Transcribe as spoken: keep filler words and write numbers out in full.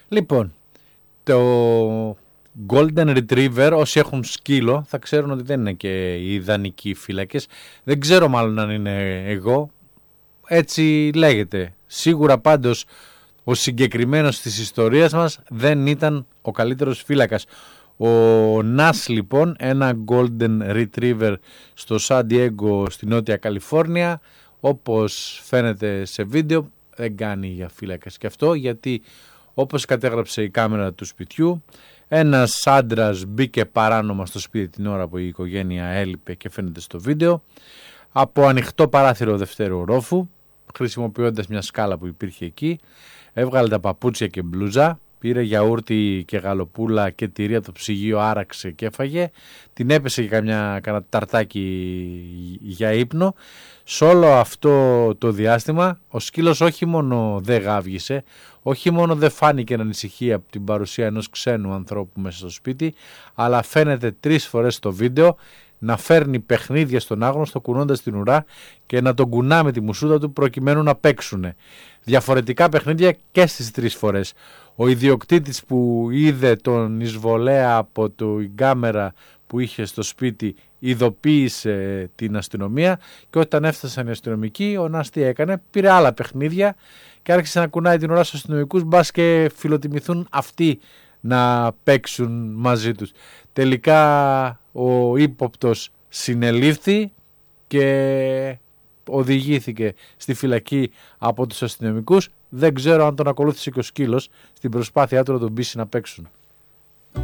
Λοιπόν, το Golden Retriever, όσοι έχουν σκύλο θα ξέρουν ότι δεν είναι και οι ιδανικοί φύλακες. Δεν ξέρω μάλλον αν είναι εγώ, έτσι λέγεται. Σίγουρα πάντως ο συγκεκριμένος της ιστορίας μας δεν ήταν ο καλύτερος φύλακας. Ο Νας λοιπόν, ένα Golden Retriever στο Σαν Διέγκο στη Νότια Καλιφόρνια, όπως φαίνεται σε βίντεο, δεν κάνει για φύλακας και αυτό, γιατί όπως κατέγραψε η κάμερα του σπιτιού, ένας άντρας μπήκε παράνομα στο σπίτι την ώρα που η οικογένεια έλειπε και φαίνεται στο βίντεο, από ανοιχτό παράθυρο δευτέρου ορόφου, χρησιμοποιώντας μια σκάλα που υπήρχε εκεί, έβγαλε τα παπούτσια και μπλούζα, πήρε γιαούρτι και γαλοπούλα και τυρί από το ψυγείο, άραξε και έφαγε, την έπεσε και καμιά, κανένα ταρτάκι για ύπνο. Σε όλο αυτό το διάστημα ο σκύλος όχι μόνο δεν γάβγισε, όχι μόνο δεν φάνηκε ανησυχία από την παρουσία ενός ξένου ανθρώπου μέσα στο σπίτι, αλλά φαίνεται τρεις φορές στο βίντεο να φέρνει παιχνίδια στον άγνωστο κουνώντας την ουρά και να τον κουνά με τη μουσούτα του προκειμένου να παίξουν. Διαφορετικά παιχνίδια και στις τρεις φορές. Ο ιδιοκτήτης που είδε τον εισβολέα από την κάμερα που είχε στο σπίτι ειδοποίησε την αστυνομία και όταν έφτασαν οι αστυνομικοί, ο Νας τι έκανε, πήρε άλλα παιχνίδια και άρχισε να κουνάει την ουρά στους αστυνομικούς, μπας και φιλοτιμηθούν αυτοί να παίξουν μαζί τους. Τελικά ο ύποπτος συνελήφθη και οδηγήθηκε στη φυλακή από τους αστυνομικούς. Δεν ξέρω αν τον ακολούθησε και ο σκύλος στην προσπάθειά του να τον πείσει να παίξουν.